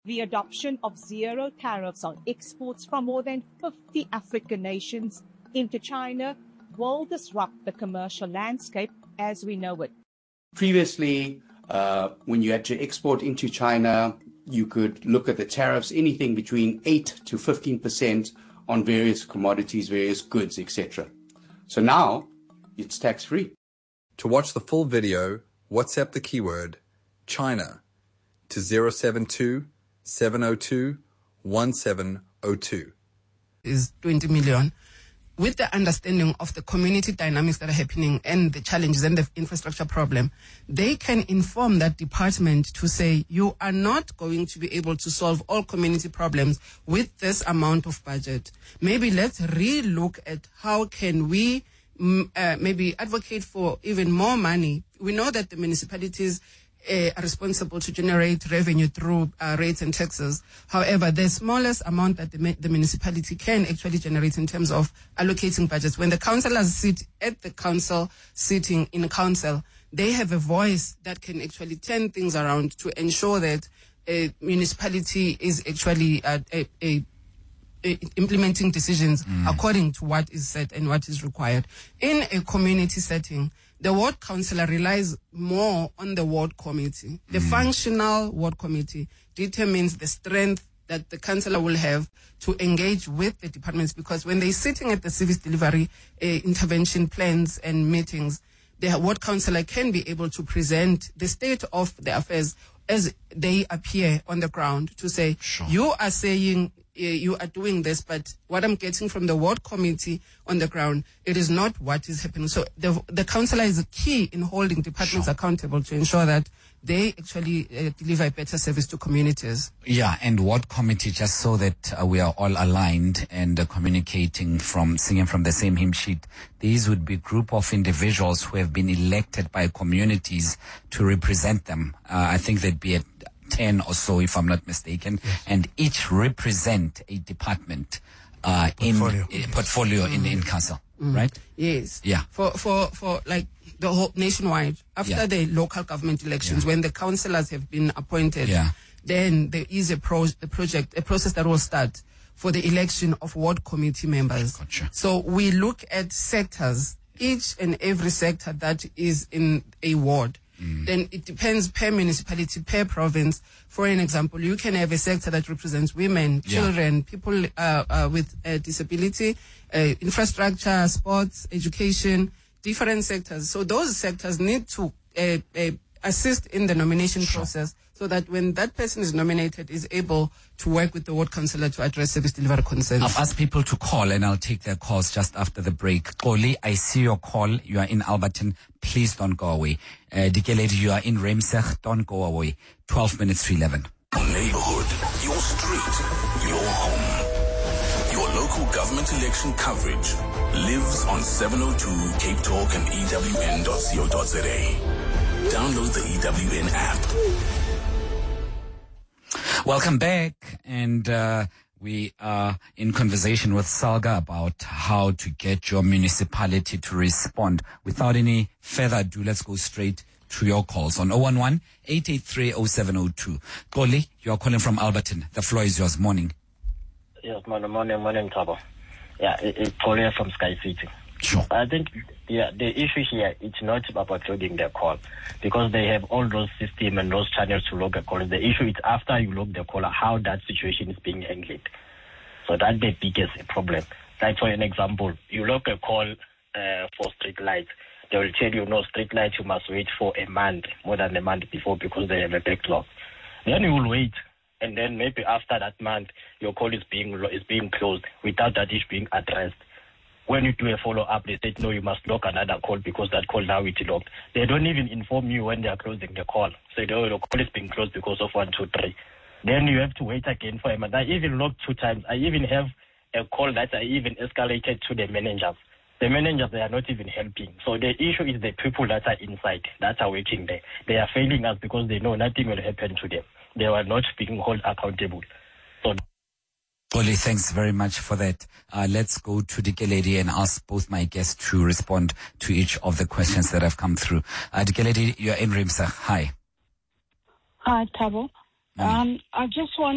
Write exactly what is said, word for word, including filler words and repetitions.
The adoption of zero tariffs on exports from more than fifty African nations into China will disrupt the commercial landscape as we know it. Previously, uh, when you had to export into China, you could look at the tariffs, anything between eight to fifteen percent on various commodities, various goods, et cetera. So now it's tax-free. To watch the full video, WhatsApp the keyword China to zero seven two, seven zero two, one seven zero two. Is twenty million. With the understanding of the community dynamics that are happening and the challenges and the infrastructure problem, they can inform that department to say, you are not going to be able to solve all community problems with this amount of budget. Maybe let's re-look at how can we mm, uh, maybe advocate for even more money. We know that the municipalities Uh, are responsible to generate revenue through uh, rates and taxes. However, the smallest amount that the, the municipality can actually generate in terms of allocating budgets, when the councillors sit at the council, sitting in council, they have a voice that can actually turn things around to ensure that a municipality is actually uh, a, a implementing decisions mm. according to what is said and what is required. In a community setting, the ward councillor relies more on the ward committee. The mm. functional ward committee determines the strength that the councillor will have to engage with the departments, because when they're sitting at the service delivery uh, intervention plans and meetings, the ward councillor can be able to present the state of the affairs as they appear on the ground to say, sure. you are saying uh, you are doing this, but what I'm getting from the ward committee on the ground, it is not what is happening. So the the councillor is key in holding departments sure. accountable to ensure that they actually uh, deliver a better service to communities. Yeah, and ward committee, just so that uh, we are all aligned and uh, communicating from, singing from the same hymn sheet, these would be a group of individuals who have been elected by communities to represent them. Uh, I think there'd be a ten or so, if I'm not mistaken, yes. and each represent a department uh, portfolio. in uh, portfolio mm. in in council, mm. right? Yes. Yeah. For for for like the whole nationwide, after yeah. the local government elections, yeah. when the councillors have been appointed, yeah. then there is a pro a project, a process that will start for the election of ward committee members. Gotcha. So we look at sectors, each and every sector that is in a ward. Mm. Then it depends per municipality, per province. For an example, you can have a sector that represents women, yeah. children, people uh, uh, with uh, disability, uh, infrastructure, sports, education, different sectors. So those sectors need to uh, uh, assist in the nomination sure. process, so that when that person is nominated, is able to work with the ward councillor to address service delivery concerns. I've asked people to call, and I'll take their calls just after the break. Xoli, I see your call. You are in Alberton. Please don't go away. Uh, Dikeledi, you are in Remseg. Don't go away. twelve minutes to eleven. Your neighborhood, your street, your home. Your local government election coverage lives on seven oh two Cape Talk and E W N dot co dot za. Download the E W N app. Welcome back, and uh, we are in conversation with Salga about how to get your municipality to respond. Without any further ado, let's go straight to your calls on zero one one, eight eight three, zero seven zero two. Xoli, you are calling from Alberton. The floor is yours. Morning. Yes, morning, morning, morning, Thabo. Yeah, it, it's Xoli from Sky City. Sure. I think yeah, the issue here, it's not about logging the call, because they have all those systems and those channels to log a call. The issue is after you log the caller, how that situation is being handled. So that's the biggest problem. Like for an example, you log a call uh, for street lights. They will tell you, no, street lights, you must wait for a month, more than a month before, because they have a backlog. Then you will wait, and then maybe after that month, your call is being is being closed without that issue being addressed. When you do a follow-up, they say, no, you must log another call because that call now is logged. They don't even inform you when they are closing the call. So the call is being closed because of one, two, three. Then you have to wait again for a month. I even logged two times. I even have a call that I even escalated to the managers. The managers, they are not even helping. So the issue is the people that are inside, that are working there. They are failing us because they know nothing will happen to them. They are not being held accountable. So Xoli, thanks very much for that. Uh, let's go to Dikeledi and ask both my guests to respond to each of the questions that have come through. Uh, Dikeledi, you're in Remseg. Hi. Hi, Thabo. Um, I just want